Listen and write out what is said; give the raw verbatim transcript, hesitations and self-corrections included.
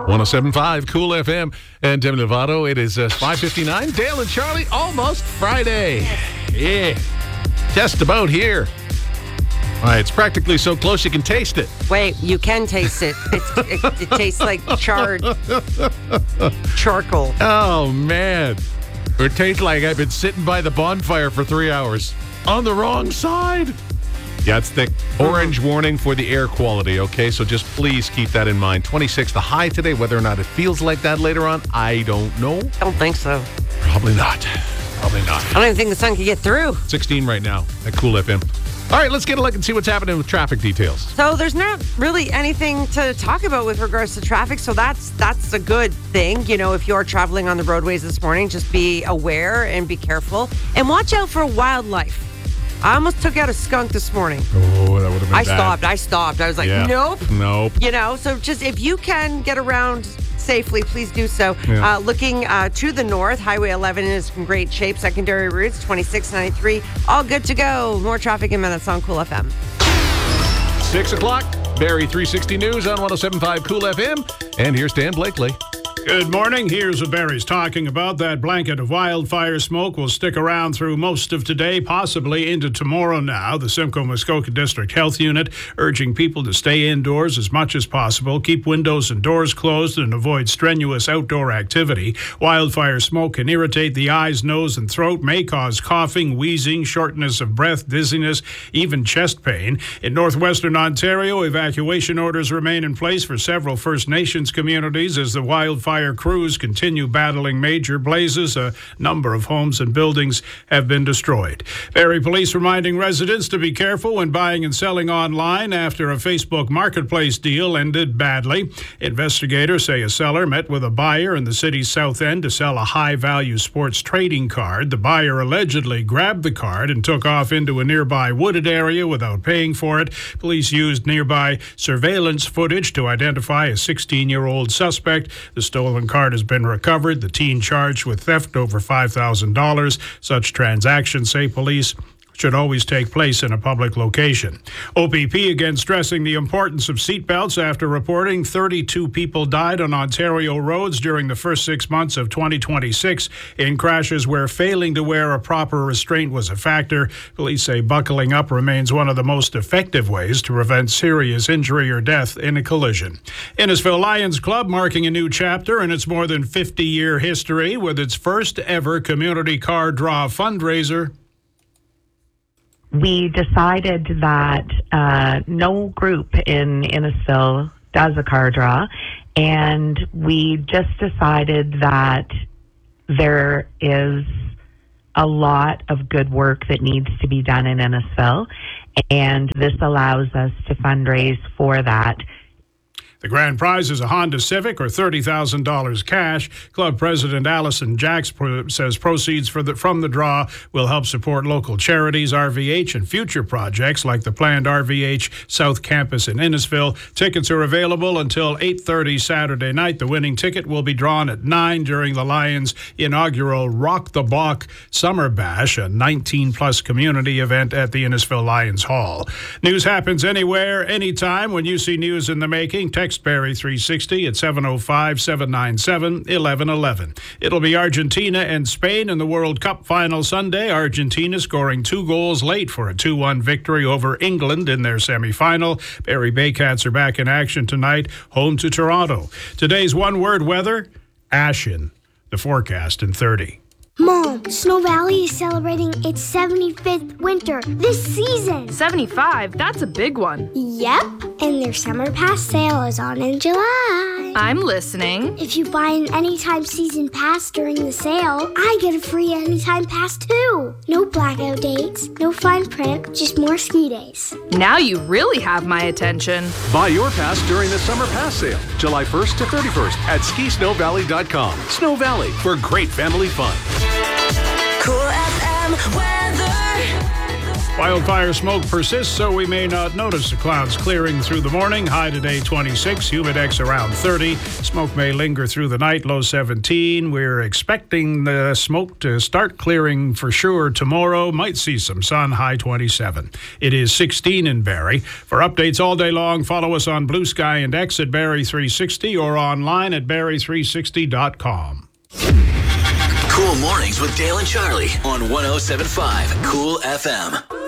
one oh seven point five Cool F M and Demi Lovato. It is uh, five fifty-nine. Dale and Charlie, almost Friday. Yeah. Just about here. All right, it's practically so close you can taste it. Wait, you can taste it. It's, it, it tastes like charred charcoal. Oh, man. It tastes like I've been sitting by the bonfire for three hours. On the wrong side. Yeah, it's thick. Orange warning for the air quality, okay? So just please keep that in mind. twenty-six the high today. Whether or not it feels like that later on, I don't know. Don't think so. Probably not. Probably not. I don't even think the sun can get through. sixteen right now at Cool F M. All right, let's get a look and see what's happening with traffic details. So there's not really anything to talk about with regards to traffic, so that's that's a good thing. You know, if you're traveling on the roadways this morning, just be aware and be careful. And watch out for wildlife. I almost took out a skunk this morning. Oh, that would have been I bad. stopped. I stopped. I was like, Yeah. nope. Nope. You know, so just if you can get around safely, please do so. Yeah. Uh, looking uh, to the north, Highway eleven is in great shape. Secondary routes, twenty-six ninety-three, all good to go. More traffic in minutes on Cool F M. Six o'clock, Barrie three sixty News on one oh seven point five Cool F M. And here's Dan Blakely. Good morning. Here's what Barry's talking about. That blanket of wildfire smoke will stick around through most of today, possibly into tomorrow now. The Simcoe Muskoka District Health Unit urging people to stay indoors as much as possible, keep windows and doors closed, and avoid strenuous outdoor activity. Wildfire smoke can irritate the eyes, nose, and throat, may cause coughing, wheezing, shortness of breath, dizziness, even chest pain. In northwestern Ontario, evacuation orders remain in place for several First Nations communities as the wildfire Fire crews continue battling major blazes. A number of homes and buildings have been destroyed. Barrie Police reminding residents to be careful when buying and selling online after a Facebook Marketplace deal ended badly. Investigators say a seller met with a buyer in the city's south end to sell a high-value sports trading card. The buyer allegedly grabbed the card and took off into a nearby wooded area without paying for it. Police used nearby surveillance footage to identify a sixteen-year-old suspect. The stolen card has been recovered. The teen charged with theft over five thousand dollars. Such transactions, say police, should always take place in a public location. O P P again stressing the importance of seatbelts after reporting thirty-two people died on Ontario roads during the first six months of twenty twenty-six in crashes where failing to wear a proper restraint was a factor. Police say buckling up remains one of the most effective ways to prevent serious injury or death in a collision. Innisfil Lions Club marking a new chapter in its more than fifty-year history with its first ever community car draw fundraiser. We decided that uh, no group in Innisfil does a car draw, and we just decided that there is a lot of good work that needs to be done in Innisfil, and this allows us to fundraise for that. The grand prize is a Honda Civic or thirty thousand dollars cash. Club President Allison Jacks pro- says proceeds for the, from the draw will help support local charities, R V H, and future projects like the planned R V H South Campus in Innisfil. Tickets are available until eight thirty Saturday night. The winning ticket will be drawn at nine during the Lions' inaugural Rock the Block Summer Bash, a nineteen-plus community event at the Innisfil Lions Hall. News happens anywhere, anytime. When you see news in the making, text Barrie three sixty at seven oh five, seven nine seven, one one one one. It'll be Argentina and Spain in the World Cup final Sunday. Argentina scoring two goals late for a two one victory over England in their semifinal. Barrie Baycats are back in action tonight, home to Toronto. Today's one-word weather, ashen. The forecast in thirty. Mom, Snow Valley is celebrating its seventy-fifth winter this season. seventy-five? That's a big one. Yep, and their summer pass sale is on in July. I'm listening. If you buy an Anytime season pass during the sale, I get a free Anytime pass too. No blackout dates, no fine print, just more ski days. Now you really have my attention. Buy your pass during the summer pass sale, July first to thirty-first at ski snow valley dot com. Snow Valley for great family fun. Cool F M weather. Wildfire smoke persists, so we may not notice the clouds clearing through the morning. High today twenty-six, humidex around thirty. Smoke may linger through the night, low seventeen. We're expecting the smoke to start clearing for sure tomorrow. Might see some sun, high twenty-seven. It is sixteen in Barrie. For updates all day long, follow us on Blue Sky and X at Barrie three sixty or online at barrie three sixty dot com. Cool Mornings with Dale and Charlie on one oh seven point five Cool F M.